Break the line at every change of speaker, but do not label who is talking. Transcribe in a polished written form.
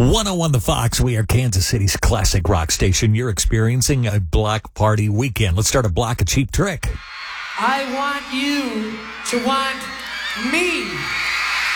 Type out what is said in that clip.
101 The Fox. We are Kansas City's classic rock station. You're experiencing a block party weekend. Let's start a block of Cheap Trick.
I want you to want me.